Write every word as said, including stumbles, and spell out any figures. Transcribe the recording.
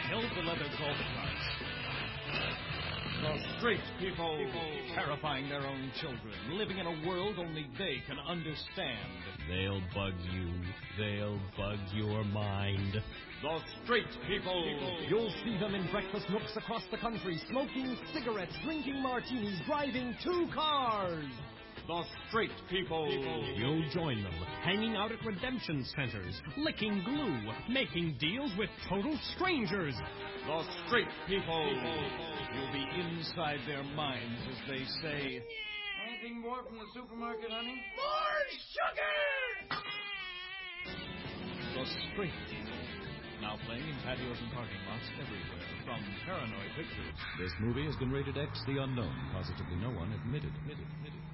held the leather golf carts. The straight people, terrifying their own children, living in a world only they can understand. They'll bug you. They'll bug your mind. The straight people. You'll see them in breakfast nooks across the country, smoking cigarettes, drinking martinis, driving two cars. The straight people. You'll join them, hanging out at redemption centers, licking glue, making deals with total strangers. The straight people. You'll be inside their minds as they say, Anything more from the supermarket, honey? More sugar! The straight people. Now playing in patios and parking lots everywhere from Paranoid Pictures. This movie has been rated X the Unknown. Positively no one admitted, admitted, admitted.